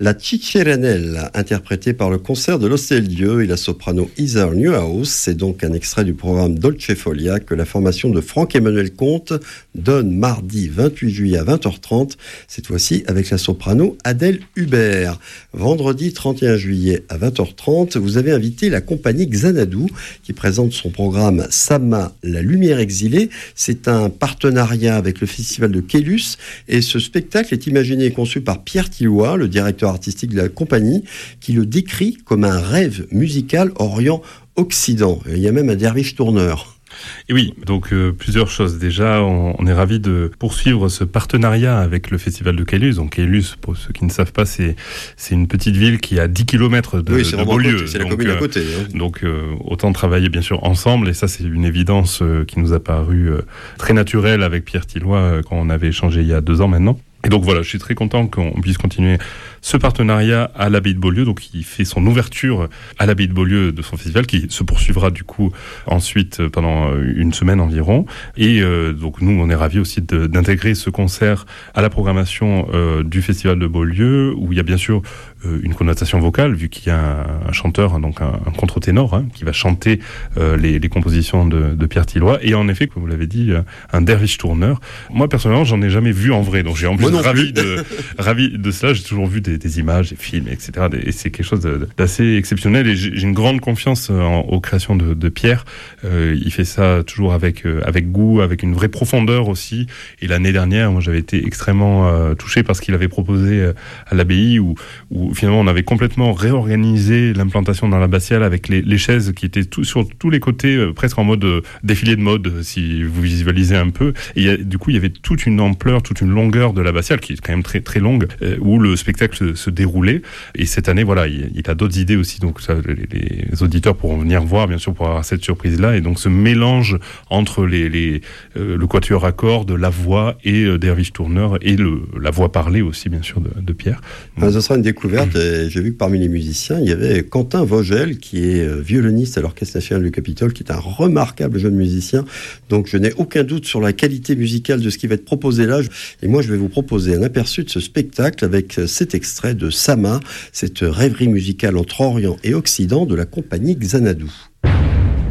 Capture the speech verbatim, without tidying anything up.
La Cicerenella, interprétée par le concert de l'Hôtel Dieu et la soprano Heather Newhouse. C'est donc un extrait du programme Dolce Folia que la formation de Franck-Emmanuel Comte donne mardi vingt-huit juillet à vingt heures trente, cette fois-ci avec la soprano Adèle Hubert. Vendredi trente et un juillet à vingt heures trente, vous avez invité la compagnie Xanadu qui présente son programme Sama, la lumière exilée. C'est un partenariat avec le festival de Caylus et ce spectacle est imaginé et conçu par Pierre Tilloy, le directeur artistique de la compagnie, qui le décrit comme un rêve musical Orient-Occident. Il y a même un derviche tourneur. Et oui, donc euh, plusieurs choses. Déjà, on, on est ravis de poursuivre ce partenariat avec le festival de Caylus. Donc Caylus, pour ceux qui ne savent pas, c'est, c'est une petite ville qui est à dix kilomètres de, oui, c'est de Beaulieu. Côté, c'est la donc, commune euh, à côté. Hein. Donc euh, autant travailler bien sûr ensemble. Et ça, c'est une évidence euh, qui nous a paru euh, très naturelle avec Pierre Tilloy euh, quand on avait échangé il y a deux ans maintenant. Et donc voilà, je suis très content qu'on puisse continuer ce partenariat à l'Abbaye de Beaulieu, donc il fait son ouverture à l'Abbaye de Beaulieu de son festival, qui se poursuivra du coup ensuite pendant une semaine environ. Et euh, donc nous, on est ravis aussi de, d'intégrer ce concert à la programmation euh, du festival de Beaulieu, où il y a bien sûr euh, une connotation vocale, vu qu'il y a un, un chanteur, donc un, un contre-ténor, hein, qui va chanter euh, les, les compositions de, de Pierre Tilloy. Et en effet, comme vous l'avez dit, un derviche tourneur. Moi, personnellement, j'en ai jamais vu en vrai, donc j'ai en plus ravi de, ravi de cela. J'ai toujours vu des, des images, des films, et cetera. Et c'est quelque chose de, d'assez exceptionnel. Et j'ai, j'ai une grande confiance en, aux créations de, de Pierre. Euh, il fait ça toujours avec euh, avec goût, avec une vraie profondeur aussi. Et l'année dernière, moi, j'avais été extrêmement euh, touché par ce qu'il avait proposé euh, à l'abbaye, où, où finalement on avait complètement réorganisé l'implantation dans l'abbatiale avec les, les chaises qui étaient tout, sur tous les côtés, euh, presque en mode euh, défilé de mode, euh, si vous visualisez un peu. Et a, du coup, il y avait toute une ampleur, toute une longueur de l'abbatiale, qui est quand même très très longue, euh, où le spectacle se, se déroulait. Et cette année, voilà, il, il a d'autres idées aussi, donc ça, les, les auditeurs pourront venir voir, bien sûr, pour avoir cette surprise-là. Et donc ce mélange entre les, les euh, le quatuor à cordes, la voix et euh, derviche tourneur, et le, la voix parlée aussi, bien sûr, de, de Pierre. Ah, ce sera une découverte. Et j'ai vu que parmi les musiciens, il y avait Quentin Vogel, qui est violoniste à l'Orchestre National du Capitole, qui est un remarquable jeune musicien. Donc je n'ai aucun doute sur la qualité musicale de ce qui va être proposé là. Et moi, je vais vous proposer un aperçu de ce spectacle avec cet extrait de Sama, cette rêverie musicale entre Orient et Occident de la compagnie Xanadu.